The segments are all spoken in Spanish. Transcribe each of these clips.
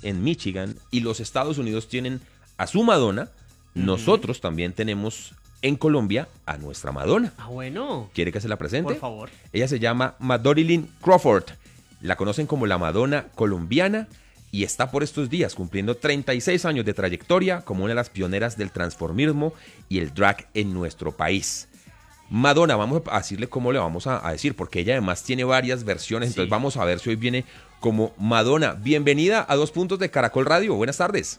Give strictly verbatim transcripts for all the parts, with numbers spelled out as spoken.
en Michigan y los Estados Unidos tienen a su Madonna, uh-huh. nosotros también tenemos en Colombia a nuestra Madonna. Ah, bueno. ¿Quiere que se la presente? Por favor. Ella se llama Madorilyn Crawford. La conocen como la Madonna colombiana y está por estos días cumpliendo treinta y seis años de trayectoria como una de las pioneras del transformismo y el drag en nuestro país. Madonna, vamos a decirle cómo le vamos a, a decir, porque ella además tiene varias versiones, sí. Entonces vamos a ver si hoy viene como Madonna. Bienvenida a Dos Puntos de Caracol Radio, buenas tardes.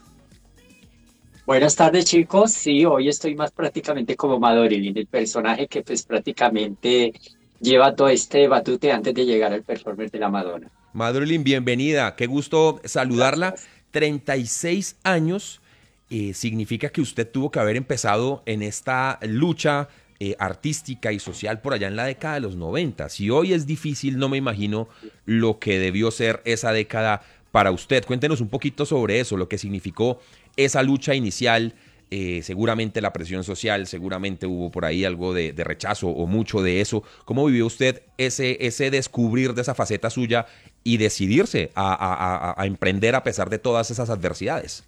Buenas tardes, chicos. Sí, hoy estoy más prácticamente como Madorilyn, el personaje que pues prácticamente lleva todo este batute antes de llegar al performer de la Madonna. Madorilyn, bienvenida, qué gusto saludarla. Gracias. treinta y seis años eh, significa que usted tuvo que haber empezado en esta lucha eh, artística y social por allá en la década de los noventa. Si hoy es difícil, no me imagino lo que debió ser esa década para usted. Cuéntenos un poquito sobre eso, lo que significó esa lucha inicial, eh, seguramente la presión social, seguramente hubo por ahí algo de, de rechazo o mucho de eso. ¿Cómo vivió usted ese, ese descubrir de esa faceta suya y decidirse a, a, a, a emprender a pesar de todas esas adversidades?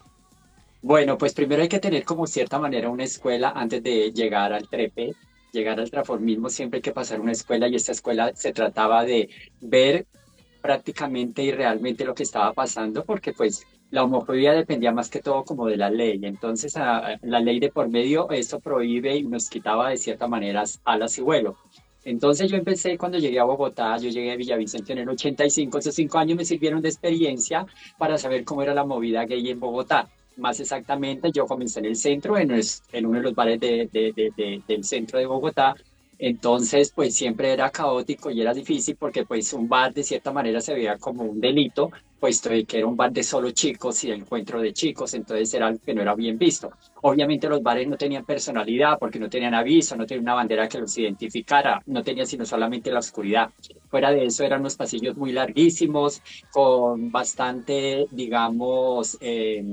Bueno, pues primero hay que tener como cierta manera una escuela antes de llegar al trepe, llegar al transformismo, siempre hay que pasar una escuela y esta escuela se trataba de ver prácticamente y realmente lo que estaba pasando, porque pues la homofobia dependía más que todo como de la ley. Entonces a, la ley de por medio esto prohíbe y nos quitaba de cierta manera alas y vuelo. Entonces yo empecé cuando llegué a Bogotá, yo llegué a Villavicencio en el ochenta y cinco, esos cinco años me sirvieron de experiencia para saber cómo era la movida gay en Bogotá. Más exactamente, yo comencé en el centro, en, el, en uno de los bares de, de, de, de, del centro de Bogotá. Entonces, pues siempre era caótico y era difícil porque pues un bar de cierta manera se veía como un delito, puesto de que era un bar de solo chicos y de encuentro de chicos, entonces era algo que no era bien visto. Obviamente los bares no tenían personalidad porque no tenían aviso, no tenían una bandera que los identificara, no tenían sino solamente la oscuridad. Fuera de eso eran unos pasillos muy larguísimos, con bastante, digamos, eh,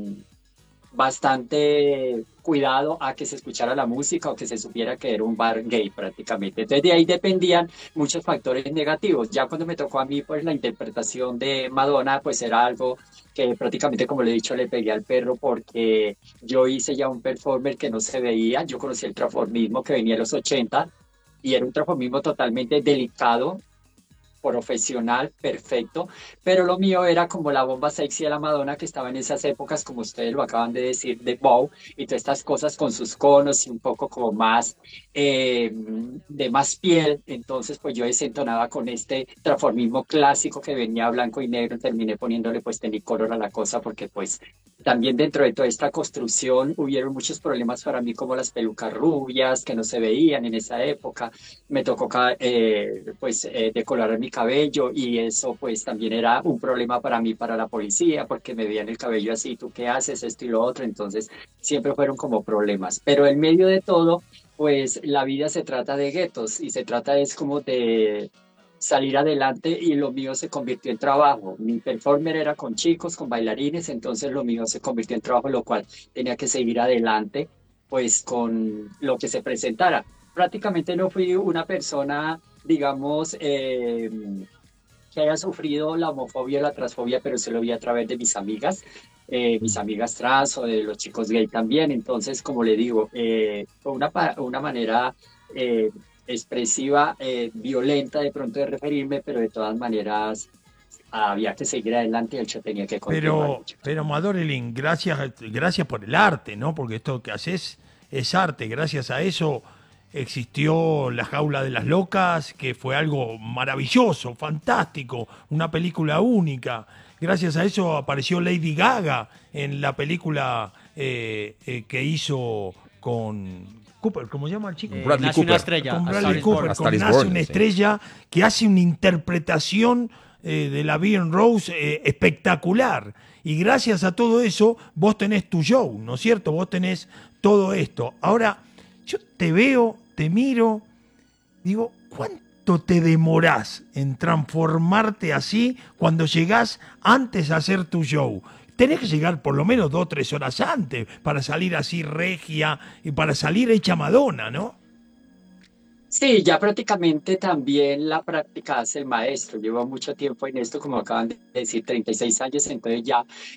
bastante cuidado a que se escuchara la música o que se supiera que era un bar gay prácticamente. Entonces de ahí dependían muchos factores negativos. Ya cuando me tocó a mí, pues la interpretación de Madonna, pues era algo que prácticamente, como le he dicho, le pegué al perro porque yo hice ya un performer que no se veía. Yo conocí el transformismo que venía en los ochenta y era un transformismo totalmente delicado, profesional, perfecto, pero lo mío era como la bomba sexy de la Madonna que estaba en esas épocas, como ustedes lo acaban de decir, de Bow y todas estas cosas con sus conos y un poco como más eh, de más piel. Entonces pues yo desentonaba con este transformismo clásico que venía blanco y negro, terminé poniéndole pues tenicolor a la cosa porque pues también dentro de toda esta construcción hubieron muchos problemas para mí como las pelucas rubias que no se veían en esa época. Me tocó eh, pues eh, decolorar mi cabello y eso pues también era un problema para mí, para la policía, porque me veían el cabello así, ¿tú qué haces? Esto y lo otro. Entonces siempre fueron como problemas. Pero en medio de todo, pues la vida se trata de guetos y se trata es como de salir adelante y lo mío se convirtió en trabajo. Mi performer era con chicos, con bailarines, entonces lo mío se convirtió en trabajo, lo cual tenía que seguir adelante pues con lo que se presentara. Prácticamente no fui una persona, digamos, eh, que haya sufrido la homofobia o la transfobia, pero se lo vi a través de mis amigas, eh, mis amigas trans o de los chicos gay también. Entonces, como le digo, eh, fue una, una manera eh, expresiva, eh, violenta de pronto de referirme, pero de todas maneras había que seguir adelante y el show tenía que continuar. Pero, pero Madorilyn, gracias, gracias por el arte, ¿no? Porque esto que haces es arte. Gracias a eso existió La Jaula de las Locas, que fue algo maravilloso, fantástico, una película única. Gracias a eso apareció Lady Gaga en la película eh, eh, que hizo con Cooper, ¿cómo se llama el chico? Eh, Bradley nace Cooper. una estrella. Con A Bradley Star is Cooper, Born. A Star con is Nace Born, una sí. estrella, que hace una interpretación eh, de la Bien Rose eh, espectacular. Y gracias a todo eso, vos tenés tu show, ¿no es cierto? Vos tenés todo esto. Ahora, yo te veo, te miro, digo, ¿cuánto te demorás en transformarte así cuando llegás antes a hacer tu show? Tenés que llegar por lo menos dos o tres horas antes para salir así regia y para salir hecha Madonna, ¿no? Sí, ya prácticamente también la práctica hace el maestro. Llevo mucho tiempo en esto, como acaban de decir, treinta y seis años, entonces ya